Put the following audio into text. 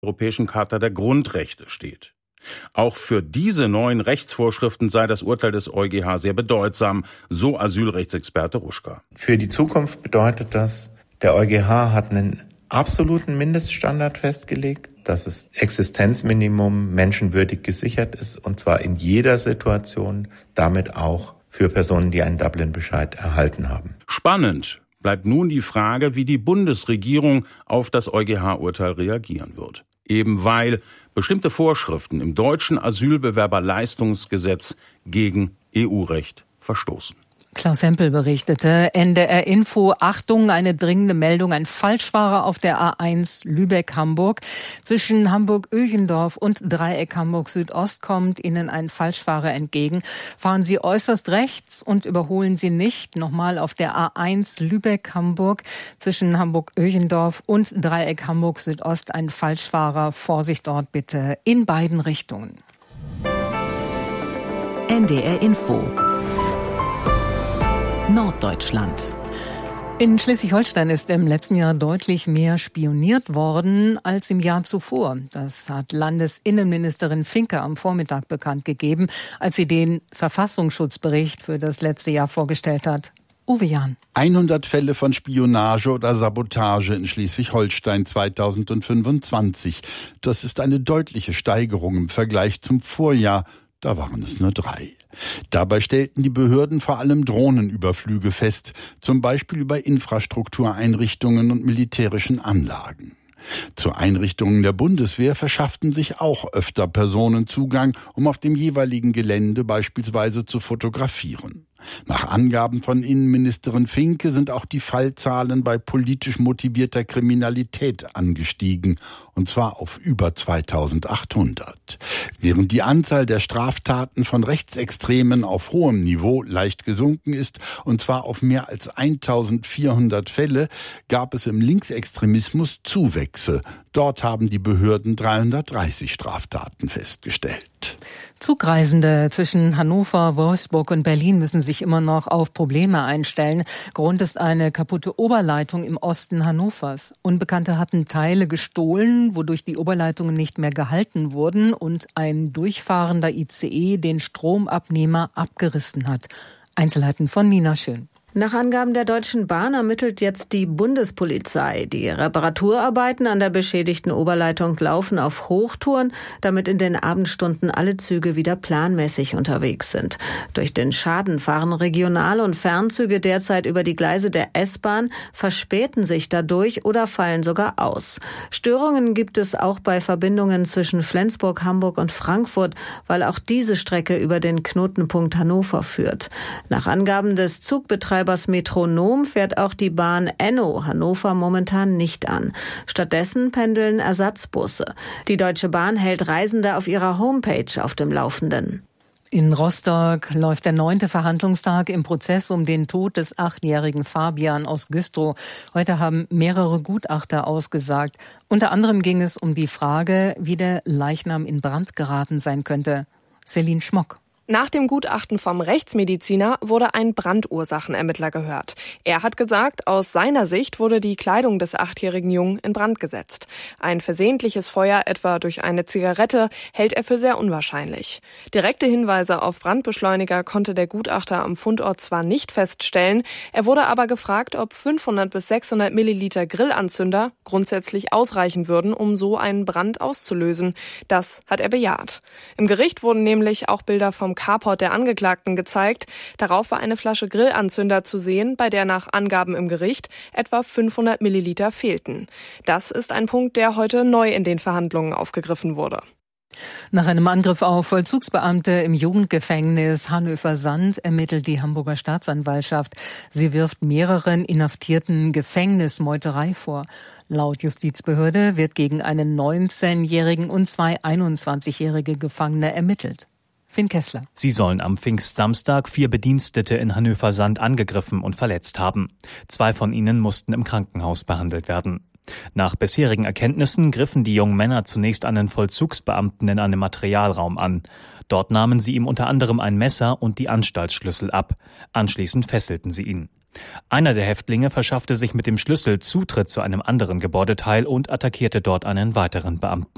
Europäischen Charta der Grundrechte steht. Auch für diese neuen Rechtsvorschriften sei das Urteil des EuGH sehr bedeutsam, so Asylrechtsexperte Ruschka. Für die Zukunft bedeutet das, der EuGH hat einen absoluten Mindeststandard festgelegt, dass das Existenzminimum menschenwürdig gesichert ist, und zwar in jeder Situation, damit auch für Personen, die einen Dublin-Bescheid erhalten haben. Spannend bleibt nun die Frage, wie die Bundesregierung auf das EuGH-Urteil reagieren wird. Eben weil bestimmte Vorschriften im deutschen Asylbewerberleistungsgesetz gegen EU-Recht verstoßen. Klaus Hempel berichtete. NDR Info, Achtung, eine dringende Meldung. Ein Falschfahrer auf der A1 Lübeck-Hamburg. Zwischen Hamburg-Öchendorf und Dreieck Hamburg-Südost kommt Ihnen ein Falschfahrer entgegen. Fahren Sie äußerst rechts und überholen Sie nicht. Nochmal auf der A1 Lübeck-Hamburg. Zwischen Hamburg-Öchendorf und Dreieck Hamburg-Südost ein Falschfahrer. Vorsicht dort bitte in beiden Richtungen. NDR Info Norddeutschland. In Schleswig-Holstein ist im letzten Jahr deutlich mehr spioniert worden als im Jahr zuvor. Das hat Landesinnenministerin Finke am Vormittag bekannt gegeben, als sie den Verfassungsschutzbericht für das letzte Jahr vorgestellt hat. Uwe Jahn. 100 Fälle von Spionage oder Sabotage in Schleswig-Holstein 2025. Das ist eine deutliche Steigerung im Vergleich zum Vorjahr. Da waren es nur 3. Dabei stellten die Behörden vor allem Drohnenüberflüge fest, zum Beispiel über Infrastruktureinrichtungen und militärischen Anlagen. Zu Einrichtungen der Bundeswehr verschafften sich auch öfter Personen Zugang, um auf dem jeweiligen Gelände beispielsweise zu fotografieren. Nach Angaben von Innenministerin Finke sind auch die Fallzahlen bei politisch motivierter Kriminalität angestiegen, und zwar auf über 2800. Während die Anzahl der Straftaten von Rechtsextremen auf hohem Niveau leicht gesunken ist, und zwar auf mehr als 1400 Fälle, gab es im Linksextremismus Zuwächse. Dort haben die Behörden 330 Straftaten festgestellt. Zugreisende zwischen Hannover, Wolfsburg und Berlin müssen sich immer noch auf Probleme einstellen. Grund ist eine kaputte Oberleitung im Osten Hannovers. Unbekannte hatten Teile gestohlen, wodurch die Oberleitungen nicht mehr gehalten wurden und ein durchfahrender ICE den Stromabnehmer abgerissen hat. Einzelheiten von Nina Schön. Nach Angaben der Deutschen Bahn ermittelt jetzt die Bundespolizei. Die Reparaturarbeiten an der beschädigten Oberleitung laufen auf Hochtouren, damit in den Abendstunden alle Züge wieder planmäßig unterwegs sind. Durch den Schaden fahren Regional- und Fernzüge derzeit über die Gleise der S-Bahn, verspäten sich dadurch oder fallen sogar aus. Störungen gibt es auch bei Verbindungen zwischen Flensburg, Hamburg und Frankfurt, weil auch diese Strecke über den Knotenpunkt Hannover führt. Nach Angaben des Zugbetreibers Metronom fährt auch die Bahn Enno Hannover momentan nicht an. Stattdessen pendeln Ersatzbusse. Die Deutsche Bahn hält Reisende auf ihrer Homepage auf dem Laufenden. In Rostock läuft der 9. Verhandlungstag im Prozess um den Tod des 8-jährigen Fabian aus Güstrow. Heute haben mehrere Gutachter ausgesagt. Unter anderem ging es um die Frage, wie der Leichnam in Brand geraten sein könnte. Celine Schmock. Nach dem Gutachten vom Rechtsmediziner wurde ein Brandursachenermittler gehört. Er hat gesagt, aus seiner Sicht wurde die Kleidung des 8-jährigen Jungen in Brand gesetzt. Ein versehentliches Feuer, etwa durch eine Zigarette, hält er für sehr unwahrscheinlich. Direkte Hinweise auf Brandbeschleuniger konnte der Gutachter am Fundort zwar nicht feststellen, er wurde aber gefragt, ob 500 bis 600 Milliliter Grillanzünder grundsätzlich ausreichen würden, um so einen Brand auszulösen. Das hat er bejaht. Im Gericht wurden nämlich auch Bilder vom Carport der Angeklagten gezeigt. Darauf war eine Flasche Grillanzünder zu sehen, bei der nach Angaben im Gericht etwa 500 Milliliter fehlten. Das ist ein Punkt, der heute neu in den Verhandlungen aufgegriffen wurde. Nach einem Angriff auf Vollzugsbeamte im Jugendgefängnis Hannover-Sand ermittelt die Hamburger Staatsanwaltschaft. Sie wirft mehreren Inhaftierten Gefängnismeuterei vor. Laut Justizbehörde wird gegen einen 19-jährigen und 2 21-jährige Gefangene ermittelt. Finn Kessler. Sie sollen am Pfingstsamstag 4 Bedienstete in Hannover-Sand angegriffen und verletzt haben. 2 von ihnen mussten im Krankenhaus behandelt werden. Nach bisherigen Erkenntnissen griffen die jungen Männer zunächst einen Vollzugsbeamten in einem Materialraum an. Dort nahmen sie ihm unter anderem ein Messer und die Anstaltsschlüssel ab. Anschließend fesselten sie ihn. Einer der Häftlinge verschaffte sich mit dem Schlüssel Zutritt zu einem anderen Gebäudeteil und attackierte dort einen weiteren Beamten.